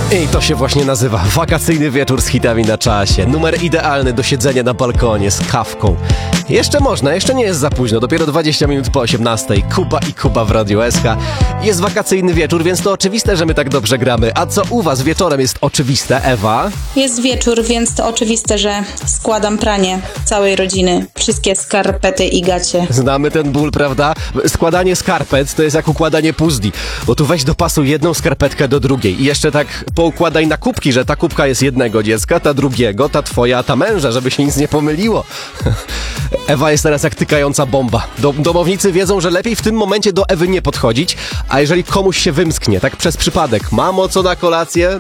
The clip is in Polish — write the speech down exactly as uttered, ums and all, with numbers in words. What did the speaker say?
I to się właśnie nazywa wakacyjny wieczór z hitami na czasie. Numer idealny do siedzenia na balkonie z kawką. Jeszcze można, jeszcze nie jest za późno, dopiero dwadzieścia minut po osiemnastej. Kuba i Kuba w Radiu S K. Jest wakacyjny wieczór, więc to oczywiste, że my tak dobrze gramy. A co u was wieczorem jest oczywiste, Ewa? Jest wieczór, więc to oczywiste, że składam pranie całej rodziny. Wszystkie skarpety i gacie. Znamy ten ból, prawda? Składanie skarpet to jest jak układanie puzli. Bo tu weź do pasu jedną skarpetkę do drugiej i jeszcze tak poukładaj na kubki, że ta kubka jest jednego dziecka, ta drugiego, ta twoja, a ta męża, żeby się nic nie pomyliło. Ewa jest teraz jak tykająca bomba. Dom- domownicy wiedzą, że lepiej w tym momencie do Ewy nie podchodzić, a jeżeli komuś się wymsknie, tak przez przypadek, mamo, co na kolację?